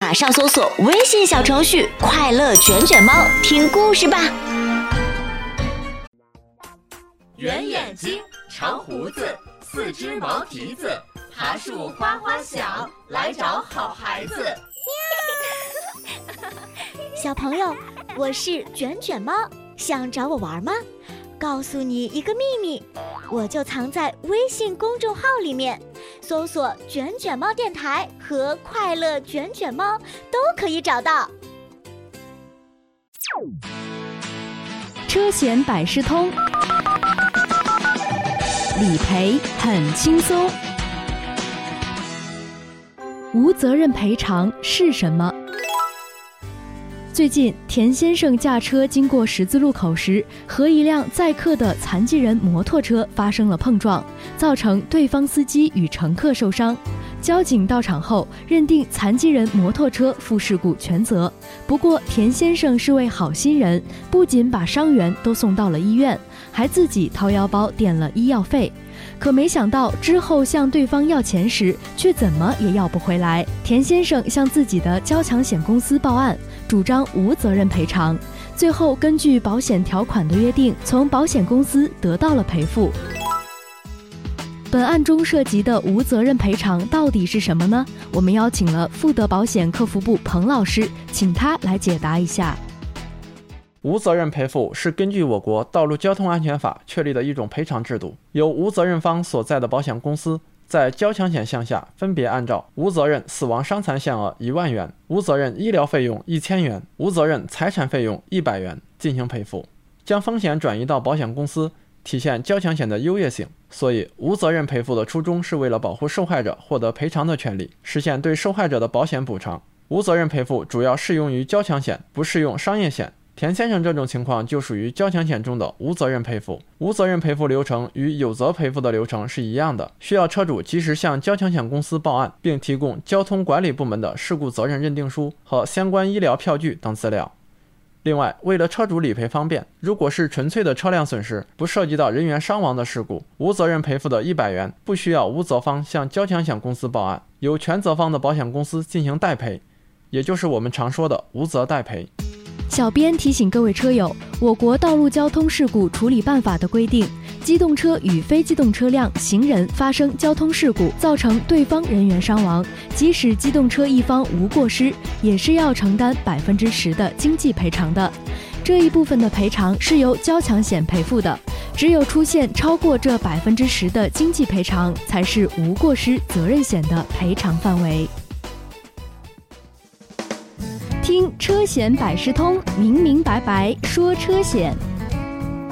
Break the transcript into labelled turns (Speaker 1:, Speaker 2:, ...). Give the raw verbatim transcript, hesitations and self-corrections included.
Speaker 1: 马上搜索微信小程序快乐卷卷猫听故事吧。
Speaker 2: 圆眼睛，长胡子，四只毛蹄子，爬树花花小，来找好孩子。
Speaker 3: 小朋友，我是卷卷猫，想找我玩吗？告诉你一个秘密，我就藏在微信公众号里面，搜索卷卷猫电台和快乐卷卷猫都可以找到。
Speaker 4: 车险百事通，理赔很轻松。无责任赔偿是什么？最近，田先生驾车经过十字路口时，和一辆载客的残疾人摩托车发生了碰撞，造成对方司机与乘客受伤。交警到场后，认定残疾人摩托车负事故全责。不过，田先生是位好心人，不仅把伤员都送到了医院，还自己掏腰包垫了医药费。可没想到之后向对方要钱时，却怎么也要不回来。田先生向自己的交强险公司报案，主张无责任赔偿。最后根据保险条款的约定，从保险公司得到了赔付。本案中涉及的无责任赔偿到底是什么呢？我们邀请了富德保险客服部彭老师，请他来解答一下。
Speaker 5: 无责任赔付是根据我国道路交通安全法确立的一种赔偿制度，由无责任方所在的保险公司在交强险项下分别按照无责任死亡伤残险额一万元、无责任医疗费用一千元、无责任财产费用一百元进行赔付，将风险转移到保险公司，体现交强险的优越性。所以，无责任赔付的初衷是为了保护受害者获得赔偿的权利，实现对受害者的保险补偿。无责任赔付主要适用于交强险，不适用商业险。田先生这种情况就属于交强险中的无责任赔付。无责任赔付流程与有责赔付的流程是一样的，需要车主及时向交强险公司报案，并提供交通管理部门的事故责任认定书和相关医疗票据等资料。另外，为了车主理赔方便，如果是纯粹的车辆损失，不涉及到人员伤亡的事故，无责任赔付的一百元不需要无责方向交强险公司报案，由全责方的保险公司进行代赔，也就是我们常说的无责代赔。
Speaker 4: 小编提醒各位车友，我国道路交通事故处理办法的规定，机动车与非机动车辆、行人发生交通事故，造成对方人员伤亡，即使机动车一方无过失，也是要承担百分之十的经济赔偿的。这一部分的赔偿是由交强险赔付的，只有出现超过这百分之十的经济赔偿，才是无过失责任险的赔偿范围。听车险百事通，明明白白说车险。